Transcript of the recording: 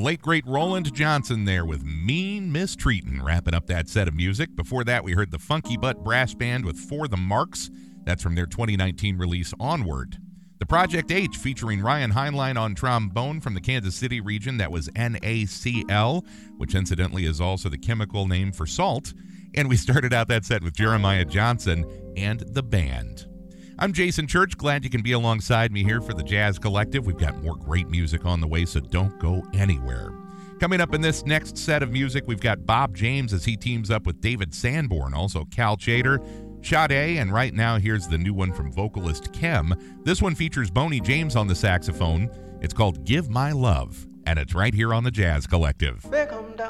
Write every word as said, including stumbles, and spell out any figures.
late, great Roland Johnson there with Mean Mistreatin', wrapping up that set of music. Before that, we heard the Funky Butt Brass Band with For the Marks. That's from their twenty nineteen release, Onward. The Project H, featuring Ryan Heinlein on trombone from the Kansas City region. That was N A C L, which incidentally is also the chemical name for salt. And we started out that set with Jeremiah Johnson and the band. I'm Jason Church. Glad you can be alongside me here for the Jazz Collective. We've got more great music on the way, so don't go anywhere. Coming up in this next set of music, we've got Bob James as he teams up with David Sanborn, also Cal Chater, Sade, and right now here's the new one from vocalist Kem. This one features Boney James on the saxophone. It's called Give My Love, and it's right here on the Jazz Collective. They come down.